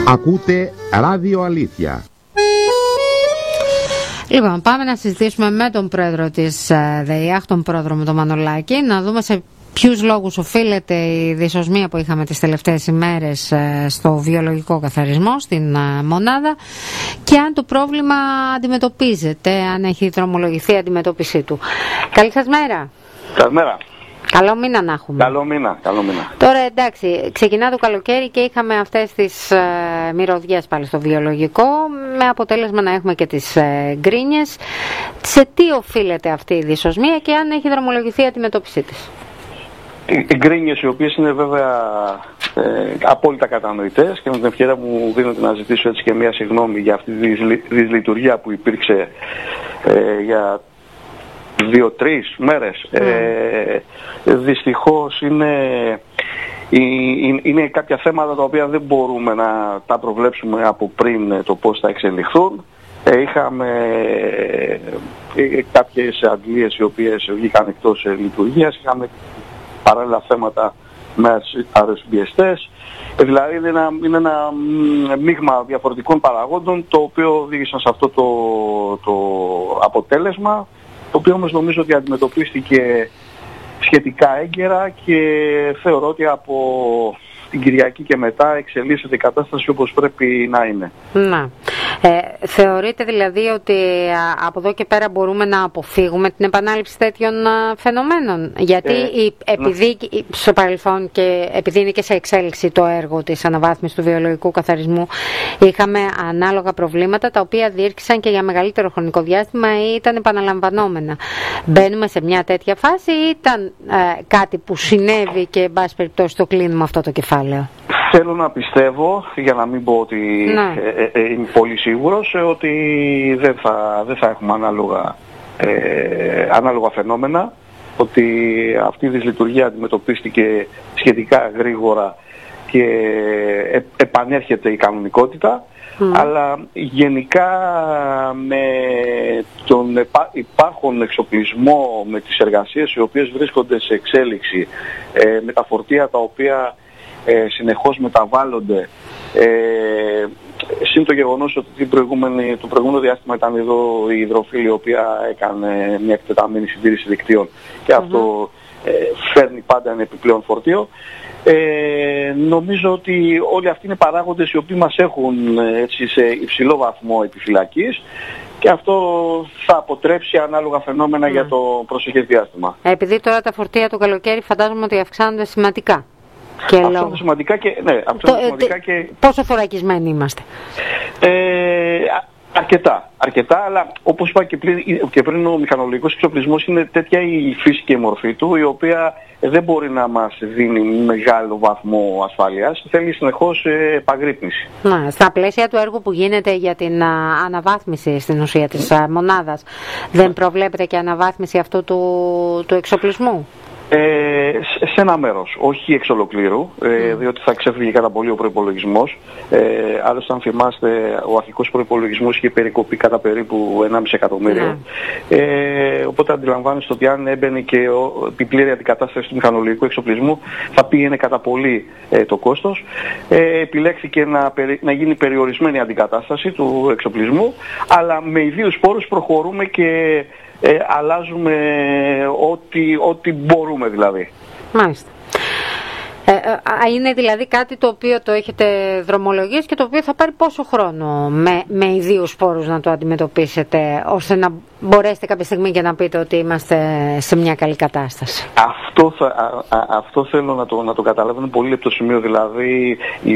Ακούτε Ράδιο Αλήθεια. Λοιπόν, πάμε να συζητήσουμε με τον πρόεδρο της ΔΕΙΑΧ, τον πρόδρομο τον Μανολάκη, να δούμε σε ποιους λόγους οφείλεται η δυσοσμία που είχαμε τις τελευταίες ημέρες στο βιολογικό καθαρισμό, στην μονάδα, και αν το πρόβλημα αντιμετωπίζεται, αν έχει δρομολογηθεί η αντιμετώπιση του. Καλή σας μέρα. Καλημέρα. Καλό μήνα να έχουμε. Καλό μήνα. Τώρα εντάξει, ξεκινά το καλοκαίρι και είχαμε αυτές τις μυρωδιές πάλι στο βιολογικό, με αποτέλεσμα να έχουμε και τις γκρίνιες. Σε τι οφείλεται αυτή η δυσοσμία και αν έχει δρομολογηθεί η αντιμετώπιση της? Οι γκρίνιες, οι οποίες είναι βέβαια απόλυτα κατανοητές, και με την ευκαιρία μου δίνεται να ζητήσω έτσι και μια συγγνώμη για αυτή τη δυσλειτουργία που υπήρξε για 2-3 μέρες. Δυστυχώς είναι κάποια θέματα τα οποία δεν μπορούμε να τα προβλέψουμε από πριν το πώς θα εξελιχθούν. Είχαμε κάποιες αντλίες οι οποίες βγήκαν εκτός λειτουργίας, είχαμε παράλληλα θέματα με αρρωσμπιεστές. Δηλαδή είναι ένα μείγμα διαφορετικών παραγόντων, το οποίο οδήγησαν σε αυτό το αποτέλεσμα, το οποίο όμως νομίζω ότι αντιμετωπίστηκε σχετικά έγκαιρα και θεωρώ ότι από την Κυριακή και μετά εξελίσσεται η κατάσταση όπως πρέπει να είναι. Να. Θεωρείτε δηλαδή ότι από εδώ και πέρα μπορούμε να αποφύγουμε την επανάληψη τέτοιων φαινομένων? Γιατί επειδή στο παρελθόν και επειδή είναι και σε εξέλιξη το έργο της αναβάθμισης του βιολογικού καθαρισμού, είχαμε ανάλογα προβλήματα τα οποία διήρκησαν και για μεγαλύτερο χρονικό διάστημα ή ήταν επαναλαμβανόμενα. Μπαίνουμε σε μια τέτοια φάση ή ήταν κάτι που συνέβη και εν πάση περιπτώσει το κλείνουμε αυτό το κεφάλαιο? Θέλω να πιστεύω, για να μην πω ότι είμαι πολύ σίγουρος, ότι δεν θα έχουμε ανάλογα φαινόμενα, ότι αυτή η δυσλειτουργία αντιμετωπίστηκε σχετικά γρήγορα και επανέρχεται η κανονικότητα, αλλά γενικά με τον υπάρχον εξοπλισμό, με τις εργασίες οι οποίες βρίσκονται σε εξέλιξη, με τα φορτία τα οποία συνεχώς μεταβάλλονται, συν το γεγονός ότι το προηγούμενο διάστημα ήταν εδώ η υδροφύλλη, η οποία έκανε μια εκτεταμένη συντήρηση δικτύων, και αυτό φέρνει πάντα ένα επιπλέον φορτίο. Νομίζω ότι όλοι αυτοί είναι παράγοντες οι οποίοι μας έχουν έτσι σε υψηλό βαθμό επιφυλακής, και αυτό θα αποτρέψει ανάλογα φαινόμενα για το προσεχές διάστημα. Επειδή τώρα τα φορτία το καλοκαίρι φαντάζομαι ότι αυξάνονται σημαντικά. Αυτό είναι σημαντικά και... Πόσο θωρακισμένοι είμαστε? Αρκετά, αλλά όπως είπα και πριν, ο μηχανολογικός εξοπλισμός είναι τέτοια η φύση και η μορφή του, η οποία δεν μπορεί να μας δίνει μεγάλο βαθμό ασφάλειας. Θέλει συνεχώς επαγρύπνηση. Στα πλαίσια του έργου που γίνεται για την αναβάθμιση στην ουσία της μονάδας, δεν προβλέπεται και αναβάθμιση αυτού του εξοπλισμού? Σε ένα μέρος, όχι εξ ολοκλήρου, διότι θα ξέφυγε κατά πολύ ο προϋπολογισμός. Άλλωστε, αν θυμάστε, ο αρχικός προϋπολογισμός είχε περικοπεί κατά περίπου 1,5 εκατομμύριο. Οπότε αντιλαμβάνεστε ότι αν έμπαινε και η πλήρη αντικατάσταση του μηχανολογικού εξοπλισμού, θα πήγαινε κατά πολύ το κόστος. Επιλέχθηκε να γίνει περιορισμένη αντικατάσταση του εξοπλισμού, αλλά με ιδίους πόρους προχωρούμε και αλλάζουμε ό,τι μπορούμε δηλαδή. Μάλιστα. Είναι δηλαδή κάτι το οποίο το έχετε δρομολογήσει και το οποίο θα πάρει πόσο χρόνο με ιδίους πόρους να το αντιμετωπίσετε, ώστε να μπορέσετε κάποια στιγμή και να πείτε ότι είμαστε σε μια καλή κατάσταση? Αυτό θέλω να το καταλάβω, είναι πολύ λεπτό σημείο. Δηλαδή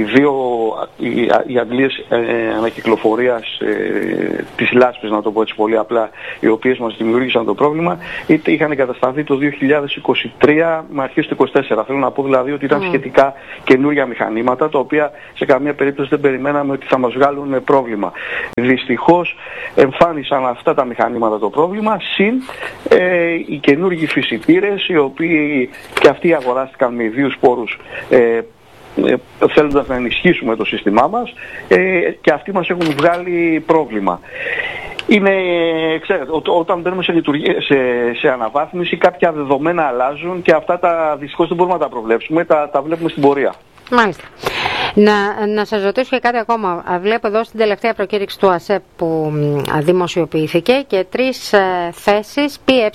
οι αντλίες ανακυκλοφορίας της λάσπης, να το πω έτσι πολύ απλά, οι οποίες μας δημιούργησαν το πρόβλημα, είχαν εγκατασταθεί το 2023 με αρχές του 2024. Θέλω να πω δηλαδή ότι ήταν σχετικά καινούργια μηχανήματα, τα οποία σε καμία περίπτωση δεν περιμέναμε ότι θα μας βγάλουν πρόβλημα. Δυστυχώς εμφάνισαν αυτά τα μηχανήματα το πρόβλημα, συν οι καινούργιοι φυσιτήρες, οι οποίοι και αυτοί αγοράστηκαν με ιδίους πόρους, θέλοντας να ενισχύσουμε το σύστημά μας, και αυτοί μας έχουν βγάλει πρόβλημα. Ξέρετε, όταν μπαίνουμε σε αναβάθμιση, κάποια δεδομένα αλλάζουν και αυτά δυστυχώς δεν μπορούμε να τα προβλέψουμε, τα βλέπουμε στην πορεία. Μάλιστα. Να σας ρωτήσω και κάτι ακόμα. Βλέπω εδώ στην τελευταία προκήρυξη του ΑΣΕΠ που δημοσιοποιήθηκε και 3 θέσεις ΠΕ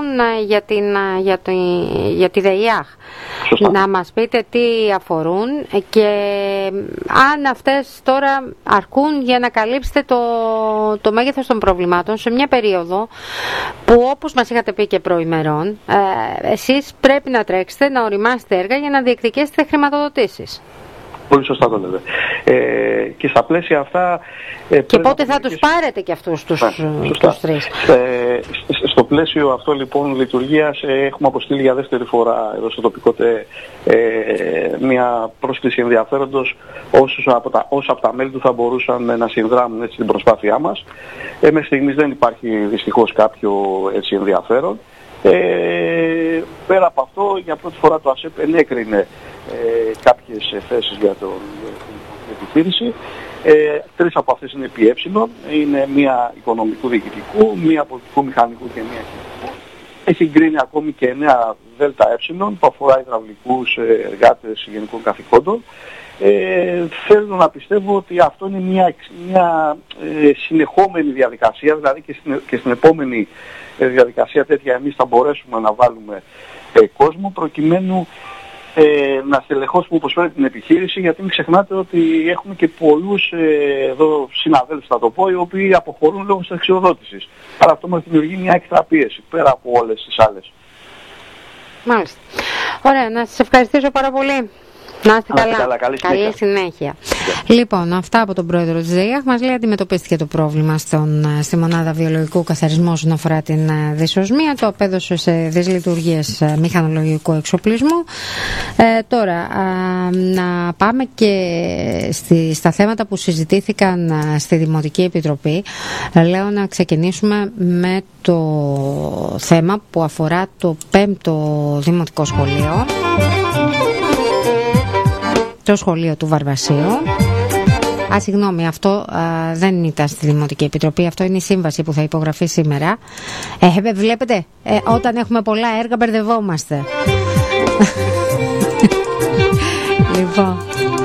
για τη ΔΕΙΑΧ. Να μας πείτε τι αφορούν και αν αυτές τώρα αρκούν για να καλύψετε το μέγεθος των προβλημάτων σε μια περίοδο που, όπως μας είχατε πει και προημερών, εσείς πρέπει να τρέξετε, να οριμάσετε έργα για να διεκδικήσετε χρηματοδοτήσεις. Πολύ σωστά το λέτε. Και στα πλαίσια αυτά... και πότε θα τους πάρετε και αυτούς τους 3? Στο πλαίσιο αυτό λοιπόν λειτουργίας έχουμε αποστείλει για δεύτερη φορά εδώ στο τοπικό ΤΕ μια πρόσκληση ενδιαφέροντος όσοι από τα μέλη του θα μπορούσαν να συνδράμουν έτσι την προσπάθειά μας. Μέχρι στιγμής δεν υπάρχει δυστυχώς κάποιο έτσι ενδιαφέρον. Πέρα από αυτό, για πρώτη φορά το ΑΣΕΠ ενέκρινε κάποιες θέσεις για την επιχείρηση. 3 από αυτές είναι ΠΕ, είναι μία οικονομικού διοικητικού, μία πολιτικού μηχανικού και μία χημικού. Έχει εγκρίνει ακόμη και 9 ΔΕ που αφορά υδραυλικούς εργάτες γενικών καθηκόντων. Θέλω να πιστεύω ότι αυτό είναι μια συνεχόμενη διαδικασία, δηλαδή και στην επόμενη διαδικασία τέτοια εμείς θα μπορέσουμε να βάλουμε κόσμο προκειμένου να στελεχώσουμε όπως πρέπει την επιχείρηση, γιατί μην ξεχνάτε ότι έχουμε και πολλούς εδώ συναδέλφους, θα το πω, οι οποίοι αποχωρούν λόγω της αξιοδότησης. Άρα αυτό μας δημιουργεί μια έξτρα πίεση πέρα από όλες τις άλλες. Μάλιστα. Ωραία, να σας ευχαριστήσω πάρα πολύ. Να είστε καλά. Καλή συνέχεια. Λοιπόν, αυτά από τον πρόεδρο της ΔΕΙΑΧ. Μας λέει αντιμετωπίστηκε το πρόβλημα στη μονάδα βιολογικού καθαρισμού όσον αφορά την δυσοσμία. Το απέδωσε σε δυσλειτουργίες μηχανολογικού εξοπλισμού. Τώρα, να πάμε και στα θέματα που συζητήθηκαν στη Δημοτική Επιτροπή. Λέω να ξεκινήσουμε με το θέμα που αφορά το 5ο Δημοτικό Σχολείο. Το σχολείο του Βαρβασίου. Συγγνώμη, αυτό δεν ήταν στη Δημοτική Επιτροπή, αυτό είναι η σύμβαση που θα υπογραφεί σήμερα. Βλέπετε, όταν έχουμε πολλά έργα μπερδευόμαστε. Λοιπόν,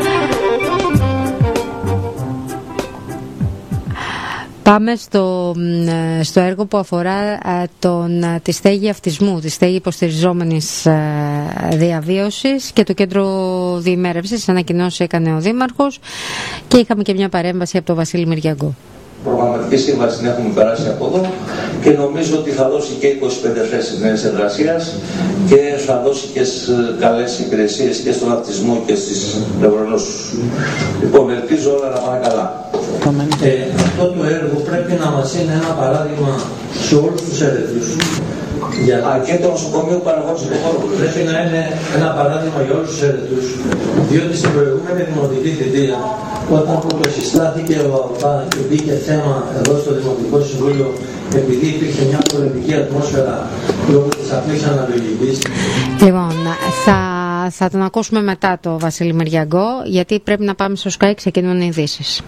πάμε στο έργο που αφορά τη στέγη αυτισμού, τη στέγη υποστηριζόμενης διαβίωσης και το κέντρο διημέρευσης. Ανακοινώσεις έκανε ο Δήμαρχος και είχαμε και μια παρέμβαση από τον Βασίλη Μυριαγκό. Προγραμματική σύμβαση την έχουμε περάσει από εδώ και νομίζω ότι θα δώσει και 25 θέσεις νέες εργασίας και θα δώσει και καλές υπηρεσίες και στον αυτισμό και στις νευρονόσους. Λοιπόν, ελπίζω όλα να πάνε καλά. Αυτό το έργο πρέπει να μας είναι ένα παράδειγμα σε όλους τους έρευνους. Και το νοσοκομείο Παναγιώτης Υποχώρου. Πρέπει να είναι ένα παράδειγμα για όλους τους έρευνους, διότι στην προηγούμενη δημοτική θητεία, όταν πρωτοσυστάθηκε ο ΑΟΠΑ και μπήκε θέμα εδώ στο Δημοτικό Συμβούλιο, επειδή υπήρχε μια πολιτική ατμόσφαιρα λόγω της απλής αναλογικής. Λοιπόν, θα τον ακούσουμε μετά το Βασίλη Μυριαγκό, γιατί πρέπει να πάμε στο Sky, ξεκινούν οι ειδήσεις.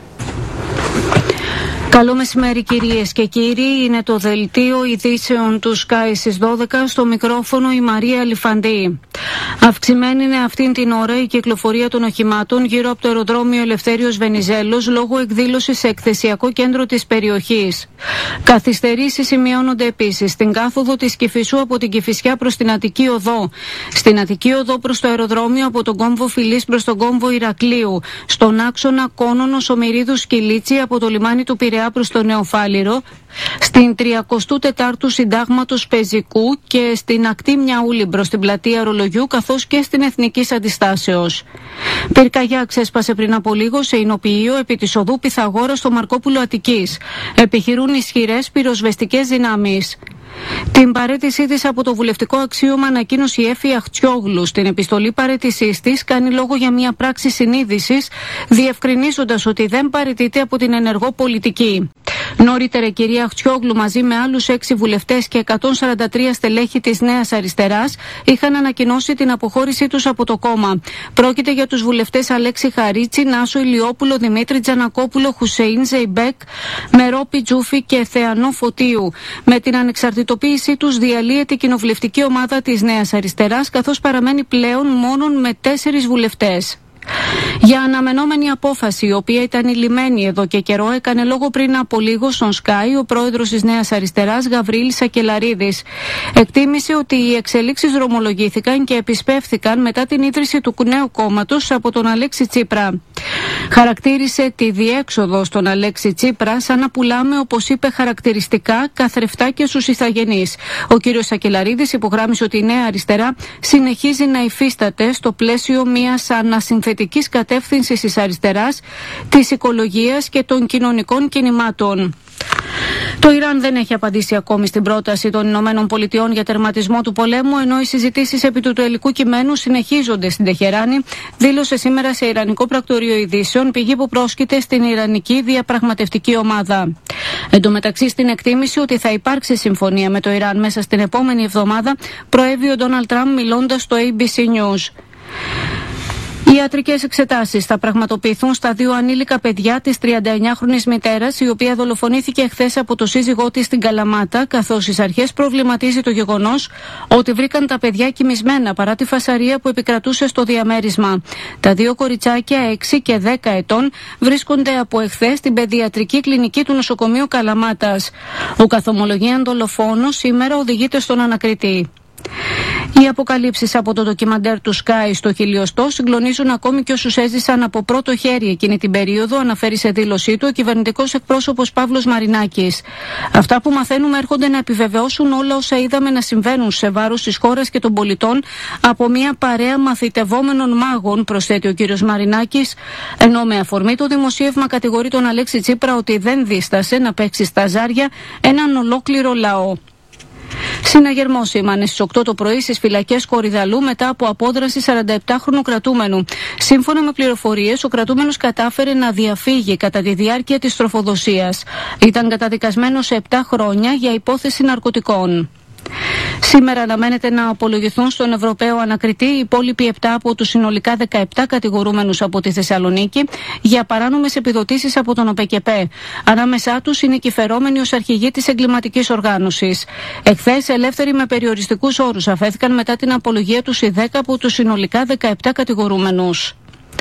Καλό μεσημέρι κυρίες και κύριοι, είναι το δελτίο ειδήσεων του Sky στις 12, στο μικρόφωνο η Μαρία Λιφαντή. Αυξημένη είναι αυτήν την ώρα η κυκλοφορία των οχημάτων γύρω από το αεροδρόμιο Ελευθέριος Βενιζέλος λόγω εκδήλωσης σε εκθεσιακό κέντρο της περιοχής. Καθυστερήσεις σημειώνονται επίσης στην κάθοδο της Κηφισού από την Κηφισιά προς την Αττική Οδό, στην Αττική Οδό προς το αεροδρόμιο από τον κόμβο Φιλής προς τον κόμβο Ηρακλείου, στον άξονα Κόνονος Ομηρίδου Σκυλίτσι από το λιμάνι του Πειραιά προς το Νεοφάλιρο, στην 34ου Συντάγματος Πεζικού και στην ακτή Μιαούλη προς την πλατεία Ρολογιού, καθώς και στην Εθνικής Αντιστάσεως. Πυρκαγιά ξέσπασε πριν από λίγο σε εινοποιείο επί της οδού Πυθαγόρα στο Μαρκόπουλο Αττικής. Επιχειρούν ισχυρές πυροσβεστικές δυνάμεις. Την παραίτησή της από το βουλευτικό αξίωμα ανακοίνωσε η Έφη Αχτσιόγλου. Στην επιστολή παραίτησής της κάνει λόγο για μια πράξη συνείδησης, διευκρινίζοντας ότι δεν παραιτείται από την ενεργό πολιτική. Νωρίτερα η κυρία Αχτσιόγλου μαζί με άλλους 6 βουλευτές και 143 στελέχη της Νέας Αριστεράς είχαν ανακοινώσει την αποχώρησή τους από το κόμμα. Πρόκειται για τους βουλευτές Αλέξη Χαρίτσι, Νάσο Ηλιόπουλο, Δημήτρη Τζανακόπουλο, Χουσεΐν Ζεϊμπέκ, Μερόπη Τζούφη και Θεανό Φωτίου. Με την ανεξαρτητοποίησή τους διαλύεται η κοινοβουλευτική ομάδα της Νέας Αριστεράς, καθώς παραμένει πλέον μόνον με 4 βουλευτές. Για αναμενόμενη απόφαση, η οποία ήταν ηλυμένη εδώ και καιρό, έκανε λόγο πριν από λίγο στον Sky ο πρόεδρος της Νέας Αριστεράς, Γαβρίλης Σακελαρίδης. Εκτίμησε ότι οι εξελίξεις δρομολογήθηκαν και επισπεύθηκαν μετά την ίδρυση του νέου κόμματος από τον Αλέξη Τσίπρα. Χαρακτήρισε τη διέξοδο στον Αλέξη Τσίπρα σαν να πουλάμε, όπως είπε χαρακτηριστικά, καθρεφτάκια στους ηθαγενείς. Ο κ. Σακελαρίδης υπογράμμισε ότι η Νέα Αριστερά συνεχίζει να υφίσταται στο πλαίσιο μιας ανασυνθετικής κατεύθυνσης της αριστεράς, της οικολογίας και των κοινωνικών κινημάτων. Το Ιράν δεν έχει απαντήσει ακόμη στην πρόταση των Ηνωμένων Πολιτειών για τερματισμό του πολέμου, ενώ οι συζητήσεις επί του τελικού κειμένου συνεχίζονται στην Τεχεράνη, δήλωσε σήμερα σε Ιρανικό πρακτορείο ειδήσεων πηγή που πρόσκειται στην Ιρανική διαπραγματευτική ομάδα. Εν τω μεταξύ, στην εκτίμηση ότι θα υπάρξει συμφωνία με το Ιράν μέσα στην επόμενη εβδομάδα, προέβη ο Ντόναλντ Τραμπ μιλώντας στο ABC News. Οι ιατρικές εξετάσεις θα πραγματοποιηθούν στα 2 ανήλικα παιδιά της 39χρονης μητέρας, η οποία δολοφονήθηκε χθες από το σύζυγό της στην Καλαμάτα, καθώς στις αρχές προβληματίζει το γεγονός ότι βρήκαν τα παιδιά κοιμισμένα παρά τη φασαρία που επικρατούσε στο διαμέρισμα. Τα 2 κοριτσάκια 6 και 10 ετών βρίσκονται από εχθές στην παιδιατρική κλινική του νοσοκομείου Καλαμάτας. Ο καθομολογίαν δολοφόνος σήμερα οδηγείται στον ανακριτή. Οι αποκαλύψεις από το ντοκιμαντέρ του Sky στο χιλιοστό συγκλονίζουν ακόμη και όσους έζησαν από πρώτο χέρι εκείνη την περίοδο, αναφέρει σε δήλωσή του ο κυβερνητικός εκπρόσωπος Παύλος Μαρινάκης. Αυτά που μαθαίνουμε έρχονται να επιβεβαιώσουν όλα όσα είδαμε να συμβαίνουν σε βάρος της χώρας και των πολιτών από μια παρέα μαθητευόμενων μάγων, προσθέτει ο κύριος Μαρινάκης, ενώ με αφορμή το δημοσίευμα κατηγορεί τον Αλέξη Τσίπρα ότι δεν δίστασε να παίξει στα ζάρια έναν ολόκληρο λαό. Συναγερμός σήμανε στις 8 το πρωί στις φυλακές Κορυδαλού μετά από απόδραση 47χρονου κρατούμενου. Σύμφωνα με πληροφορίες, ο κρατούμενος κατάφερε να διαφύγει κατά τη διάρκεια της τροφοδοσίας. Ήταν καταδικασμένος σε 7 χρόνια για υπόθεση ναρκωτικών. Σήμερα αναμένεται να απολογηθούν στον Ευρωπαίο ανακριτή οι υπόλοιποι 7 από τους συνολικά 17 κατηγορούμενους από τη Θεσσαλονίκη για παράνομες επιδοτήσεις από τον ΟΠΕΚΕΠΕ. Ανάμεσά τους είναι κυφερόμενοι ως αρχηγοί της εγκληματικής οργάνωσης. Εχθές, ελεύθεροι με περιοριστικούς όρους αφέθηκαν μετά την απολογία τους οι 10 από τους συνολικά 17 κατηγορούμενους.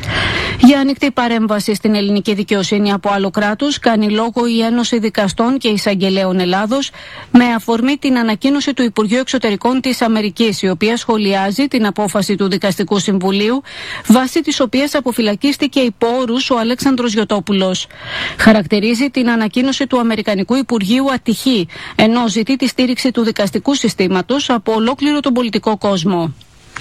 Για ανοιχτή παρέμβαση στην ελληνική δικαιοσύνη από άλλο κράτος κάνει λόγο η Ένωση Δικαστών και Εισαγγελέων Ελλάδος με αφορμή την ανακοίνωση του Υπουργείου Εξωτερικών της Αμερικής, η οποία σχολιάζει την απόφαση του Δικαστικού Συμβουλίου, βάσει της οποίας αποφυλακίστηκε υπό όρους ο Αλέξανδρος Γιωτόπουλος. Χαρακτηρίζει την ανακοίνωση του Αμερικανικού Υπουργείου ατυχή, ενώ ζητεί τη στήριξη του δικαστικού συστήματος από ολόκληρο τον πολιτικό κόσμο.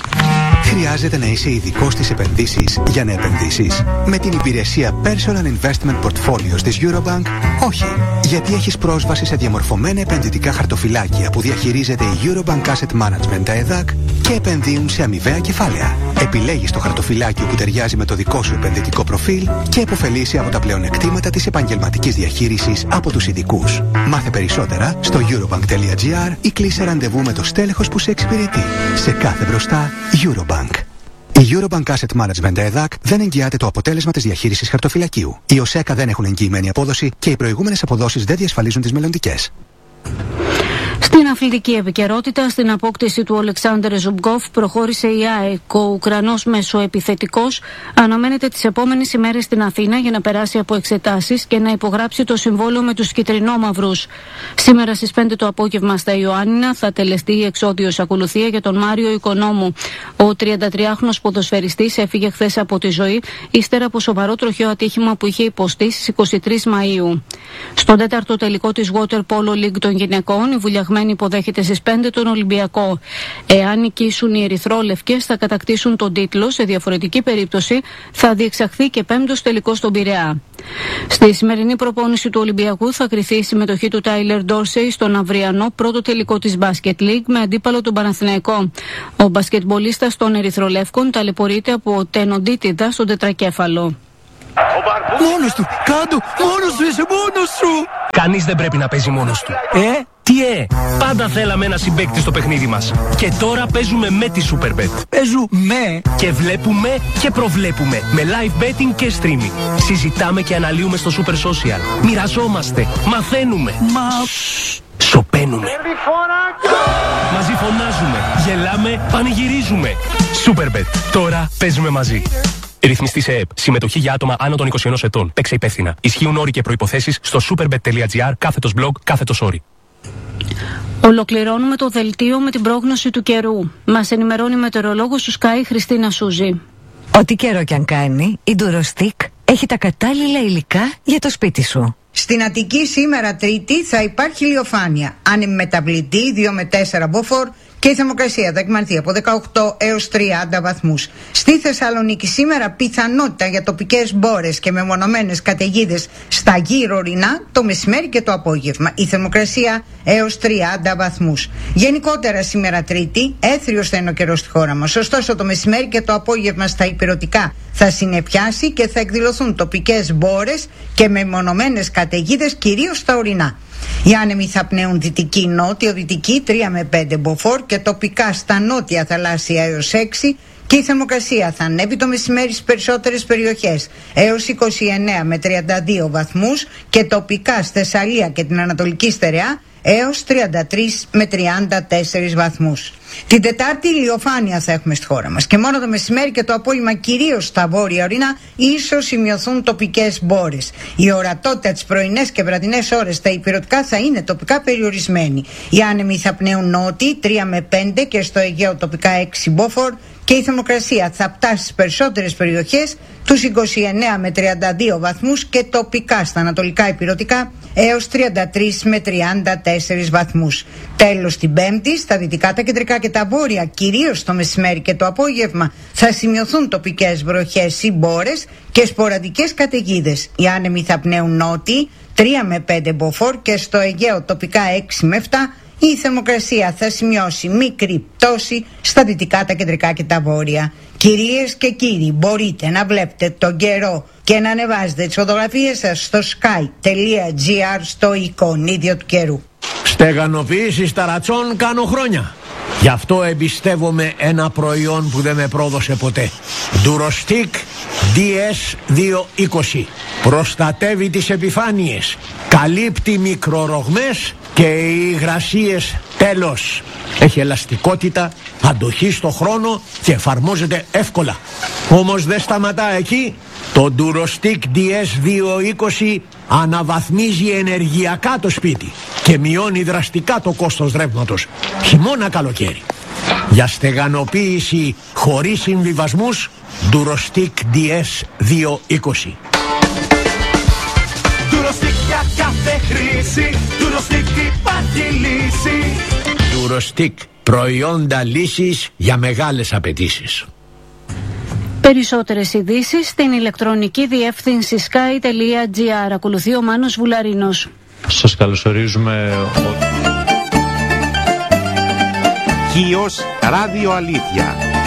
Χρειάζεται να είσαι ειδικός στις επενδύσεις για να επενδύσεις? Με την υπηρεσία Personal Investment Portfolios της Eurobank, όχι. Γιατί έχεις πρόσβαση σε διαμορφωμένα επενδυτικά χαρτοφυλάκια που διαχειρίζεται η Eurobank Asset Management, τα ΕΔΑΚ, και επενδύουν σε αμοιβαία κεφάλαια. Επιλέγεις το χαρτοφυλάκιο που ταιριάζει με το δικό σου επενδυτικό προφίλ και επωφελείσαι από τα πλεονεκτήματα της επαγγελματικής διαχείρισης από τους ειδικούς. Μάθε περισσότερα στο eurobank.gr ή κλείσε ραντεβού με το στέλεχος που σε εξυπηρετεί. Σε κάθε μπροστά, Eurobank. Η Eurobank Asset Management ΕΔΑΚ δεν εγγυάται το αποτέλεσμα της διαχείρισης χαρτοφυλακίου. Οι ΟΣΕΚΑ δεν έχουν εγγυημένη απόδοση και οι προηγούμενες αποδόσεις δεν διασφαλίζουν τις μελλοντικές. Στην αθλητική επικαιρότητα, στην απόκτηση του Ολεξάνδρ Ζουμπκόφ προχώρησε η ΑΕΚ. Ο Ουκρανός μεσοεπιθετικός αναμένεται τις επόμενες ημέρες στην Αθήνα για να περάσει από εξετάσεις και να υπογράψει το συμβόλαιο με τους κυτρινόμαυρους. Σήμερα στις 5 το απόγευμα στα Ιωάννινα θα τελεστεί η εξώδιος ακολουθία για τον Μάριο Οικονόμου. Ο 33χρονος ποδοσφαιριστής έφυγε χθες από τη ζωή ύστερα από σοβαρό τροχαίο ατύχημα που είχε υποστεί στις 23 Μαΐου. Στον 4ο τελικό της Water Polo League των γυναικών, η βουλιαγμένη υποδέχεται στις 5 τον Ολυμπιακό. Εάν νικήσουν οι ερυθρόλευκες, θα κατακτήσουν τον τίτλο. Σε διαφορετική περίπτωση, θα διεξαχθεί και 5ος τελικός στον Πειραιά. Στη σημερινή προπόνηση του Ολυμπιακού θα κριθεί η συμμετοχή του Τάιλερ Ντόρσεϊ στον αυριανό πρώτο τελικό της Basket League με αντίπαλο τον Παναθηναϊκό. Ο μπασκετμπολίστας των ερυθρολεύκων ταλαιπωρείται από τενοντίτιδα στον τετρακέφαλο. Μόνος του! Κάντο! Μόνος του! Είσαι μόνος σου! Κανείς δεν πρέπει να παίζει μόνος του. Τι πάντα θέλαμε ένα συμπαίκτη στο παιχνίδι μας. Και τώρα παίζουμε με τη Superbet. Παίζουμε! Και βλέπουμε και προβλέπουμε. Με live betting και streaming. Συζητάμε και αναλύουμε στο Super Social. Μοιραζόμαστε. Μαθαίνουμε. Σωπαίνουμε. Μαζί φωνάζουμε. Γελάμε. Πανηγυρίζουμε. Superbet. Τώρα παίζουμε μαζί. Ρυθμιστή σε ΕΕΠ. Συμμετοχή για άτομα άνω των 21 ετών. Παίξε υπεύθυνα. Ισχύουν όροι και προϋποθέσεις στο superbet.gr/blog/όροι. Ολοκληρώνουμε το δελτίο με την πρόγνωση του καιρού. Μας ενημερώνει η μετεωρολόγος του Sky Χριστίνα Σούζη. Ό,τι καιρό κι αν κάνει, η Durostick έχει τα κατάλληλα υλικά για το σπίτι σου. Στην Αττική σήμερα Τρίτη θα υπάρχει ηλιοφάνεια. Άνεμη μεταβλητή 2 με 4 μποφόρ και η θερμοκρασία θα εκμανθεί από 18 έως 30 βαθμούς. Στη Θεσσαλονίκη σήμερα πιθανότητα για τοπικές μπόρες και μεμονωμένες καταιγίδες στα γύρω ορεινά το μεσημέρι και το απόγευμα. Η θερμοκρασία έως 30 βαθμούς. Γενικότερα σήμερα Τρίτη έθριος θα είναι ο καιρός στη χώρα μας. Ωστόσο το μεσημέρι και το απόγευμα στα ηπειρωτικά θα συνεπιάσει και θα εκδηλωθούν τοπικές μπόρες και μεμονωμένες καταιγίδες κυρίως στα ορεινά. Οι άνεμοι θα πνέουν δυτική νότιο-δυτική 3 με 5 μποφόρ και τοπικά στα νότια θαλάσσια έως 6 και η θερμοκρασία θα ανέβει το μεσημέρι στις περισσότερες περιοχές έως 29 με 32 βαθμούς και τοπικά στη Θεσσαλία και την Ανατολική Στερεά έως 33 με 34 βαθμούς. Την Τετάρτη ηλιοφάνεια θα έχουμε στη χώρα μας και μόνο το μεσημέρι και το απόγευμα κυρίως στα βόρεια ορεινά ίσως σημειωθούν τοπικές μπόρες. Η ορατότητα τις πρωινές και βραδινές ώρες στα ηπειρωτικά θα είναι τοπικά περιορισμένη. Οι άνεμοι θα πνέουν νότιοι 3 με 5 και στο Αιγαίο τοπικά 6 μποφόρ και η θερμοκρασία θα φτάσει στις περισσότερες περιοχές τους 29 με 32 βαθμούς και τοπικά στα ανατολικά ηπειρωτικά έως 33 με 34 βαθμούς. Τέλος την Πέμπτη στα δυτικά, τα κεντρικά και τα βόρεια κυρίως το μεσημέρι και το απόγευμα θα σημειωθούν τοπικές βροχές ή μπόρες και σποραδικές καταιγίδες. Οι άνεμοι θα πνέουν νότιοι 3 με 5 μποφόρ και στο Αιγαίο τοπικά 6 με 7. Η θερμοκρασία θα σημειώσει μικρή πτώση στα δυτικά, τα κεντρικά και τα βόρεια. Κυρίες και κύριοι, μπορείτε να βλέπετε τον καιρό και να ανεβάζετε τις φωτογραφίες σας στο sky.gr στο εικονίδιο του καιρού. Στεγανοποίηση ταρατσών κάνω χρόνια. Γι' αυτό εμπιστεύομαι ένα προϊόν που δεν με πρόδωσε ποτέ. Durostick DS220. Προστατεύει τις επιφάνειες, καλύπτει μικρορογμές και οι υγρασίες τέλος. Έχει ελαστικότητα, αντοχή στο χρόνο και εφαρμόζεται εύκολα. Όμως δεν σταματά εκεί. Το Durostick DS220 αναβαθμίζει ενεργειακά το σπίτι και μειώνει δραστικά το κόστος ρεύματος, χειμώνα καλοκαίρι. Για στεγανοποίηση χωρίς συμβιβασμούς, Durostick DS220. Durostick για κάθε χρήση, Durostick υπάρχει λύση. Durostick, προϊόντα λύσης για μεγάλες απαιτήσεις. Περισσότερες ειδήσεις στην ηλεκτρονική διεύθυνση sky.gr. Ακολουθεί ο Μάνος Βουλαρίνος. Σας καλωσορίζουμε. Χίος Ράδιο Αλήθεια.